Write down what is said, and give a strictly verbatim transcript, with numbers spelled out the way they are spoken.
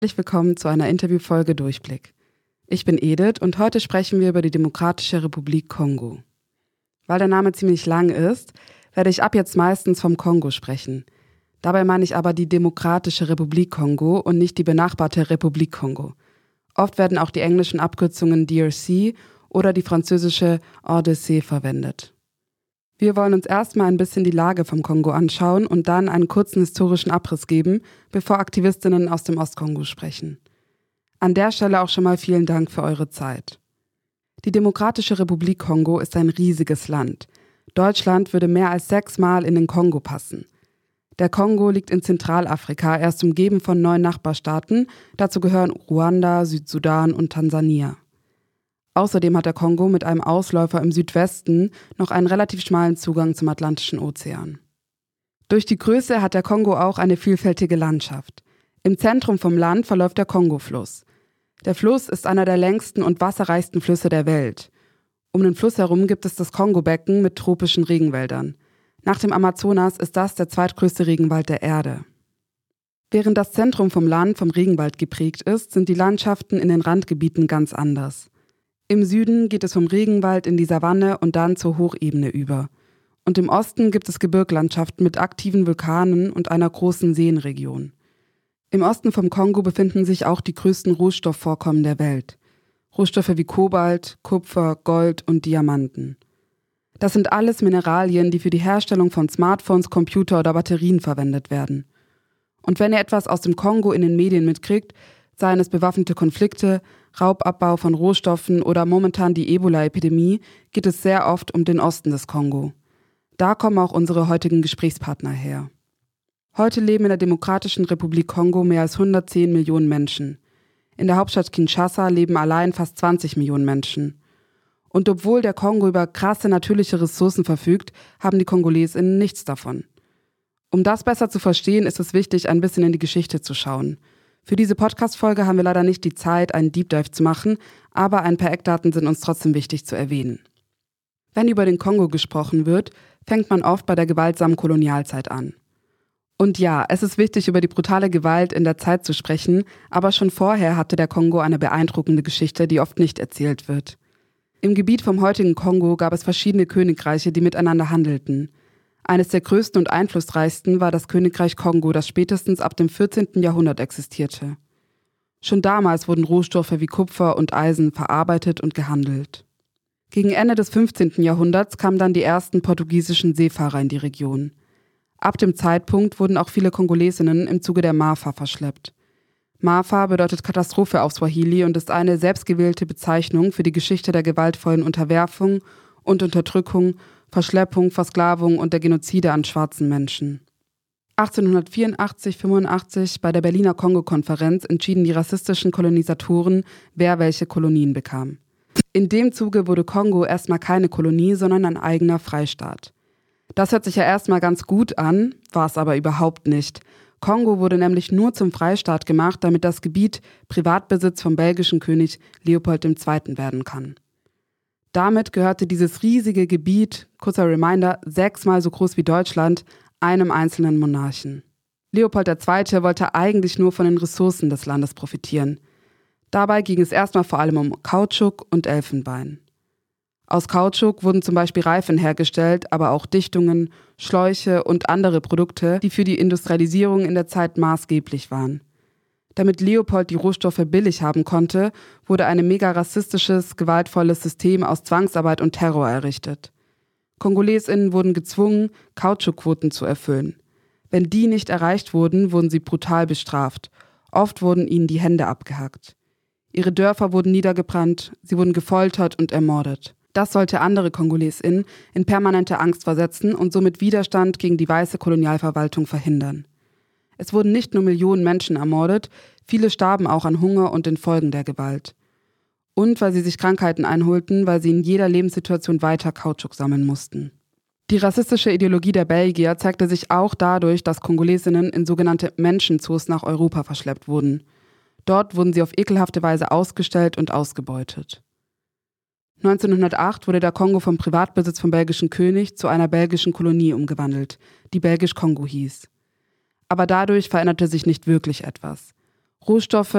Herzlich willkommen zu einer Interviewfolge Durchblick. Ich bin Edith und heute sprechen wir über die Demokratische Republik Kongo. Weil der Name ziemlich lang ist, werde ich ab jetzt meistens vom Kongo sprechen. Dabei meine ich aber die Demokratische Republik Kongo und nicht die benachbarte Republik Kongo. Oft werden auch die englischen Abkürzungen D R C oder die französische R D C verwendet. Wir wollen uns erstmal ein bisschen die Lage vom Kongo anschauen und dann einen kurzen historischen Abriss geben, bevor Aktivistinnen aus dem Ostkongo sprechen. An der Stelle auch schon mal vielen Dank für eure Zeit. Die Demokratische Republik Kongo ist ein riesiges Land. Deutschland würde mehr als sechsmal in den Kongo passen. Der Kongo liegt in Zentralafrika, er ist umgeben von neun Nachbarstaaten, dazu gehören Ruanda, Südsudan und Tansania. Außerdem hat der Kongo mit einem Ausläufer im Südwesten noch einen relativ schmalen Zugang zum Atlantischen Ozean. Durch die Größe hat der Kongo auch eine vielfältige Landschaft. Im Zentrum vom Land verläuft der Kongo-Fluss. Der Fluss ist einer der längsten und wasserreichsten Flüsse der Welt. Um den Fluss herum gibt es das Kongo-Becken mit tropischen Regenwäldern. Nach dem Amazonas ist das der zweitgrößte Regenwald der Erde. Während das Zentrum vom Land vom Regenwald geprägt ist, sind die Landschaften in den Randgebieten ganz anders. Im Süden geht es vom Regenwald in die Savanne und dann zur Hochebene über. Und im Osten gibt es Gebirglandschaften mit aktiven Vulkanen und einer großen Seenregion. Im Osten vom Kongo befinden sich auch die größten Rohstoffvorkommen der Welt. Rohstoffe wie Kobalt, Kupfer, Gold und Diamanten. Das sind alles Mineralien, die für die Herstellung von Smartphones, Computer oder Batterien verwendet werden. Und wenn ihr etwas aus dem Kongo in den Medien mitkriegt, seien es bewaffnete Konflikte, Raubabbau von Rohstoffen oder momentan die Ebola-Epidemie, geht es sehr oft um den Osten des Kongo. Da kommen auch unsere heutigen Gesprächspartner her. Heute leben in der Demokratischen Republik Kongo mehr als hundertzehn Millionen Menschen. In der Hauptstadt Kinshasa leben allein fast zwanzig Millionen Menschen. Und obwohl der Kongo über krasse natürliche Ressourcen verfügt, haben die KongolesInnen nichts davon. Um das besser zu verstehen, ist es wichtig, ein bisschen in die Geschichte zu schauen. Für diese Podcast-Folge haben wir leider nicht die Zeit, einen Deep Dive zu machen, aber ein paar Eckdaten sind uns trotzdem wichtig zu erwähnen. Wenn über den Kongo gesprochen wird, fängt man oft bei der gewaltsamen Kolonialzeit an. Und ja, es ist wichtig, über die brutale Gewalt in der Zeit zu sprechen, aber schon vorher hatte der Kongo eine beeindruckende Geschichte, die oft nicht erzählt wird. Im Gebiet vom heutigen Kongo gab es verschiedene Königreiche, die miteinander handelten. Eines der größten und einflussreichsten war das Königreich Kongo, das spätestens ab dem vierzehnten Jahrhundert existierte. Schon damals wurden Rohstoffe wie Kupfer und Eisen verarbeitet und gehandelt. Gegen Ende des fünfzehnten Jahrhunderts kamen dann die ersten portugiesischen Seefahrer in die Region. Ab dem Zeitpunkt wurden auch viele Kongolesinnen im Zuge der Marfa verschleppt. Marfa bedeutet Katastrophe auf Swahili und ist eine selbstgewählte Bezeichnung für die Geschichte der gewaltvollen Unterwerfung und Unterdrückung, Verschleppung, Versklavung und der Genozide an schwarzen Menschen. achtzehnhundertvierundachtzig fünfundachtzig bei der Berliner Kongo-Konferenz entschieden die rassistischen Kolonisatoren, wer welche Kolonien bekam. In dem Zuge wurde Kongo erstmal keine Kolonie, sondern ein eigener Freistaat. Das hört sich ja erstmal ganz gut an, war es aber überhaupt nicht. Kongo wurde nämlich nur zum Freistaat gemacht, damit das Gebiet Privatbesitz vom belgischen König Leopold der Zweite werden kann. Damit gehörte dieses riesige Gebiet, kurzer Reminder, sechsmal so groß wie Deutschland, einem einzelnen Monarchen. Leopold der Zweite wollte eigentlich nur von den Ressourcen des Landes profitieren. Dabei ging es erstmal vor allem um Kautschuk und Elfenbein. Aus Kautschuk wurden zum Beispiel Reifen hergestellt, aber auch Dichtungen, Schläuche und andere Produkte, die für die Industrialisierung in der Zeit maßgeblich waren. Damit Leopold die Rohstoffe billig haben konnte, wurde ein mega rassistisches, gewaltvolles System aus Zwangsarbeit und Terror errichtet. KongolesInnen wurden gezwungen, Kautschukquoten zu erfüllen. Wenn die nicht erreicht wurden, wurden sie brutal bestraft. Oft wurden ihnen die Hände abgehackt. Ihre Dörfer wurden niedergebrannt, sie wurden gefoltert und ermordet. Das sollte andere KongolesInnen in permanente Angst versetzen und somit Widerstand gegen die weiße Kolonialverwaltung verhindern. Es wurden nicht nur Millionen Menschen ermordet, viele starben auch an Hunger und den Folgen der Gewalt. Und weil sie sich Krankheiten einholten, weil sie in jeder Lebenssituation weiter Kautschuk sammeln mussten. Die rassistische Ideologie der Belgier zeigte sich auch dadurch, dass Kongolesinnen in sogenannte Menschenzoos nach Europa verschleppt wurden. Dort wurden sie auf ekelhafte Weise ausgestellt und ausgebeutet. neunzehnhundertacht wurde der Kongo vom Privatbesitz vom belgischen König zu einer belgischen Kolonie umgewandelt, die Belgisch-Kongo hieß. Aber dadurch veränderte sich nicht wirklich etwas. Rohstoffe